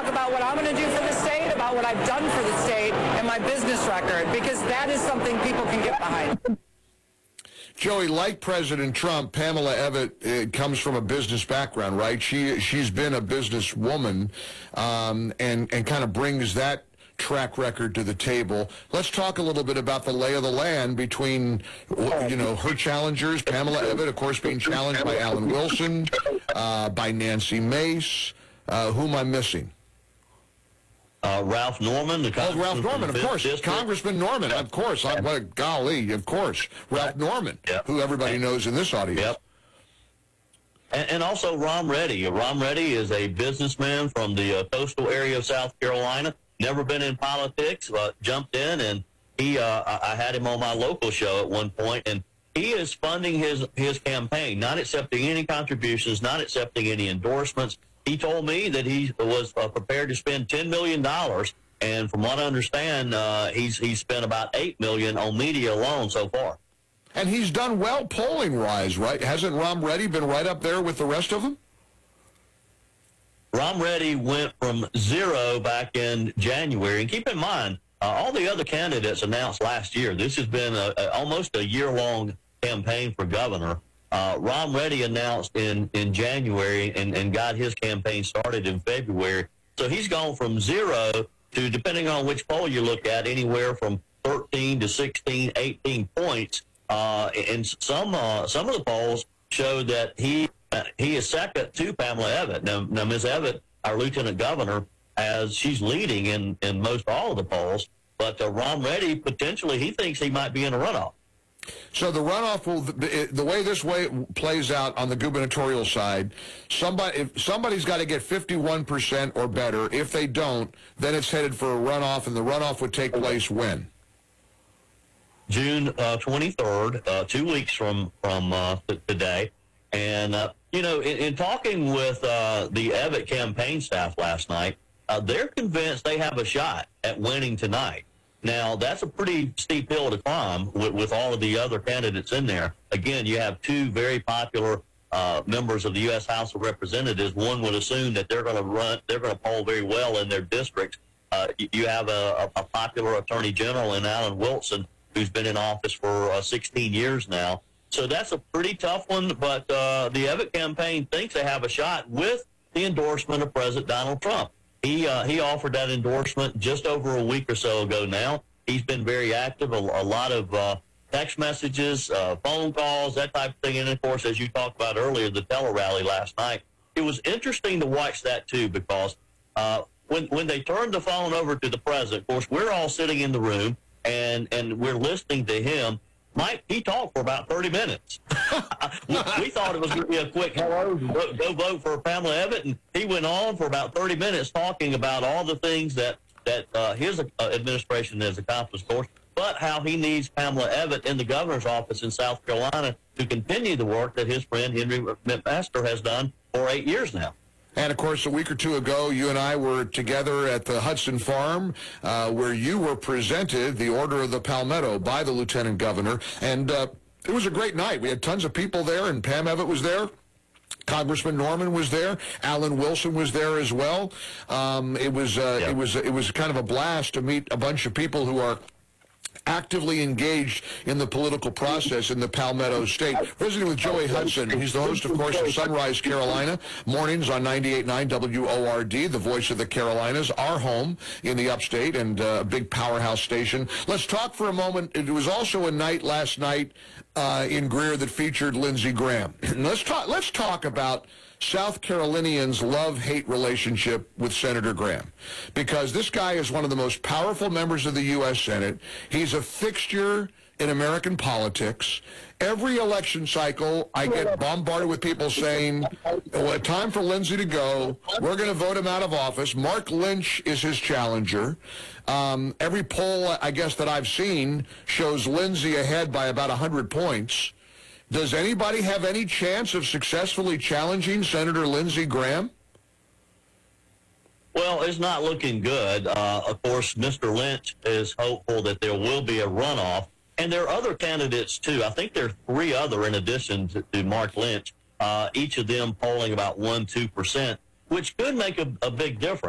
talk about what I'm going to do for the state, about what I've done for the state, and my business record, because that is something people can get behind. Joey, like President Trump, Pamela Evette comes from a business background, right? She's been a businesswoman and kind of brings that track record to the table. Let's talk a little bit about the lay of the land between, her challengers, Pamela Evette, of course, being challenged by Alan Wilson, by Nancy Mace. Who am I missing? Ralph Norman. Ralph Norman, of course. District. Congressman Norman, of course. Golly, of course. Ralph Norman, who everybody knows in this audience. Yep. And also Ron Reddy. Ron Reddy is a businessman from the coastal area of South Carolina. Never been in politics, but jumped in, and I had him on my local show at one point, and he is funding his campaign, not accepting any contributions, not accepting any endorsements. He told me that he was prepared to spend $10 million, and from what I understand, he's spent about $8 million on media alone so far. And he's done well polling-wise, right? Hasn't Ron Reddy been right up there with the rest of them? Ron Reddy went from 0 back in January, and keep in mind, all the other candidates announced last year. This has been almost a year-long campaign for governor. Ron Reddy announced in January and got his campaign started in February. So he's gone from 0 to, depending on which poll you look at, anywhere from 13 to 16, 18 points. And some of the polls show that he is second to Pamela Evette. Now Ms. Evette, our lieutenant governor, she's leading in most all of the polls. But Ron Reddy, potentially, he thinks he might be in a runoff. So the runoff the way this plays out on the gubernatorial side, somebody's got to get 51% or better. If they don't, then it's headed for a runoff, and the runoff would take place when? June 23rd, 2 weeks from today. And, in talking with the Evette campaign staff last night, they're convinced they have a shot at winning tonight. Now, that's a pretty steep hill to climb with all of the other candidates in there. Again, you have two very popular members of the U.S. House of Representatives. One would assume that they're going to poll very well in their districts. You have a popular attorney general in Alan Wilson, who's been in office for 16 years now. So that's a pretty tough one, but the Evette campaign thinks they have a shot with the endorsement of President Donald Trump. He offered that endorsement just over a week or so ago now. He's been very active, a lot of text messages, phone calls, that type of thing. And, of course, as you talked about earlier, the tele-rally last night. It was interesting to watch that, too, because when they turned the phone over to the president, of course, we're all sitting in the room, and we're listening to him. Mike, he talked for about 30 minutes. We thought it was going to be a quick hello, go vote for Pamela Evette, and he went on for about 30 minutes talking about all the things that his administration has accomplished, of course, but how he needs Pamela Evette in the governor's office in South Carolina to continue the work that his friend Henry McMaster has done for 8 years now. And, of course, a week or two ago, you and I were together at the Hudson Farm where you were presented the Order of the Palmetto by the lieutenant governor. And it was a great night. We had tons of people there, and Pam Evette was there. Congressman Norman was there. Alan Wilson was there as well. It was kind of a blast to meet a bunch of people who are actively engaged in the political process in the Palmetto State. Visiting with Joey Hudson. He's the host, of course, of Sunrise Carolina, mornings on 98.9 WORD, the voice of the Carolinas, our home in the upstate and a big powerhouse station. Let's talk for a moment. It was also a night last night in Greer that featured Lindsey Graham. Let's talk about South Carolinians' love-hate relationship with Senator Graham, because this guy is one of the most powerful members of the U.S. Senate. He's a fixture in American politics. Every election cycle, I get bombarded with people saying, well, time for Lindsey to go. We're going to vote him out of office. Mark Lynch is his challenger. Every poll, I guess, that I've seen shows Lindsey ahead by about 100 points. Does anybody have any chance of successfully challenging Senator Lindsey Graham? Well, it's not looking good. Of course, Mr. Lynch is hopeful that there will be a runoff. And there are other candidates, too. I think there are 3 other in addition to Mark Lynch, each of them polling about 1-2%, which could make a big difference.